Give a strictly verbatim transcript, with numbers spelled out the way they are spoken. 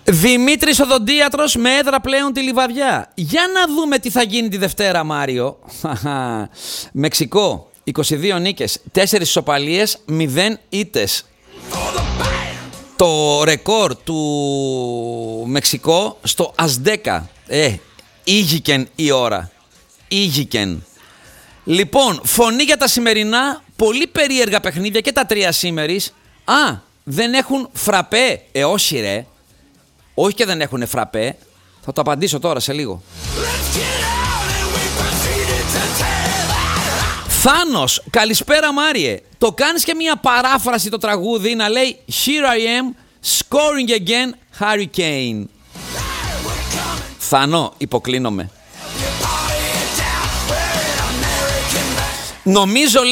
Δημήτρης Οδοντίατρος με έδρα πλέον τη Λιβαδιά. Για να δούμε τι θα γίνει τη Δευτέρα, Μάριο. Μεξικό, είκοσι δύο νίκες, τέσσερις ισοπαλίες, μηδέν ήττες. Το ρεκόρ του Μεξικό στο Ασδέκα. Ε, ήγηκεν η ώρα. Ήγηκεν. Λοιπόν, φωνή για τα σημερινά. Πολύ περίεργα παιχνίδια και τα τρία σήμερις. Α, δεν έχουν φραπέ. Ε, όχι ρε. Όχι και δεν έχουν φραπέ. Θα το απαντήσω τώρα σε λίγο. Θάνος, καλησπέρα Μάριε. Το κάνεις και μια παράφραση το τραγούδι να λέει Here I am, scoring again, Harry Kane. Θάνο, υποκλίνομαι. Νομίζω